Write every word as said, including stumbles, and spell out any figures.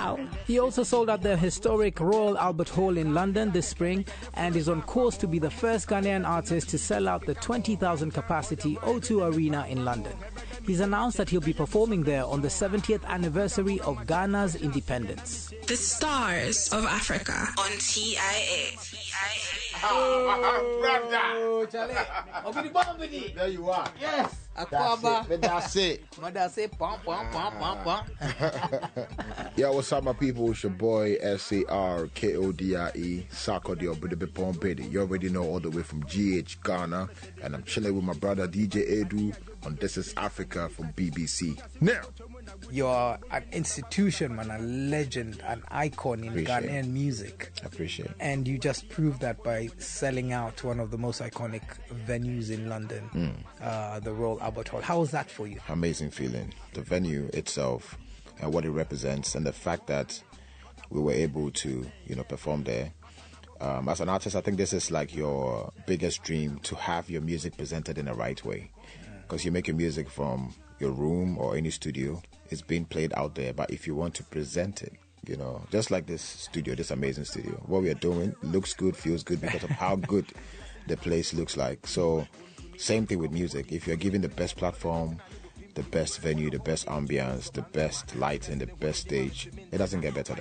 Wow. He also sold out the historic Royal Albert Hall in London this spring and is on course to be the first Ghanaian artist to sell out the twenty thousand capacity O two Arena in London. He's announced that he'll be performing there on the seventieth anniversary of Ghana's independence. The Stars of Africa on T I A. Oh, brother. There you are. Yes. That's it. That's it. That's it. Pom, pom, pom, pom, pom. Yo, what's up, my people? It's your boy S A R K O D I E, Sarkodie Obidibipon. You already know, all the way from G H, Ghana. And I'm chilling with my brother D J Edu on This Is Africa from B B C. Now, you're an institution, man, a legend, an icon in Appreciate Ghanaian it. music. I appreciate it. And you just proved that by selling out one of the most iconic venues in London, Mm. uh, the Royal Albert Hall. How was that for you? Amazing feeling. The venue itself and what it represents, and the fact that we were able to, you know, perform there. Um, as an artist, I think this is like your biggest dream, to have your music presented in the right way. Because you make your music from your room or any studio, it's being played out there. But if you want to present it, you know, just like this studio, this amazing studio, what we are doing looks good, feels good because of how good the place looks like. So, same thing with music. If you're giving the best platform, the best venue, the best ambience, the best lighting, the best stage, it doesn't get better than